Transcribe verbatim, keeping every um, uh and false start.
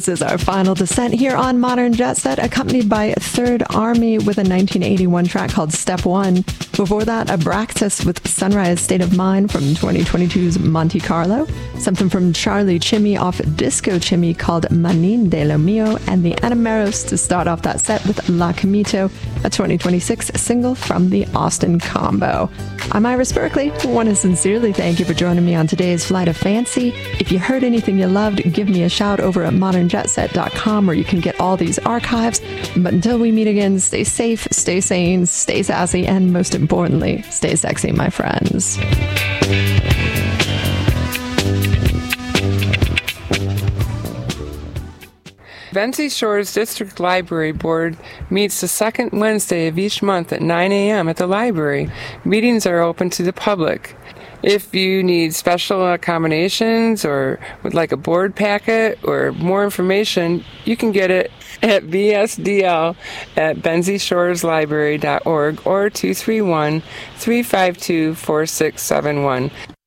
This is our final descent here on Modern Jet Set, accompanied by Third Army with a nineteen eighty-one track called Step One. Before that, Abraxas with Sunrise State of Mind from twenty twenty-two's Monte Carlo. Something from Charlie Chimmy off Disco Chimmy called Manin de lo Mio. And the Enameros to start off that set with La Camito, a twenty twenty-six single from the Austin Combo. I'm Iris Berkeley. I want to sincerely thank you for joining me on today's Flight of Fancy. If you heard anything you loved, give me a shout over at modern jet set dot com where you can get all these archives. But until we meet again, stay safe, stay sane, stay sassy, and most importantly, stay sexy, my friends. Benzie Shores District Library Board meets the second Wednesday of each month at nine a.m. at the library. Meetings are open to the public. If you need special accommodations or would like a board packet or more information, you can get it at b s d l at benzie shores library dot org or two three one, three five two, four six seven one.